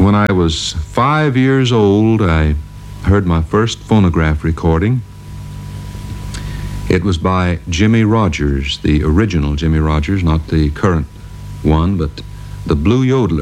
When I was 5 years old, I heard my first phonograph recording. It was by Jimmie Rodgers, the original Jimmie Rodgers, not the current one, but the Blue Yodeler.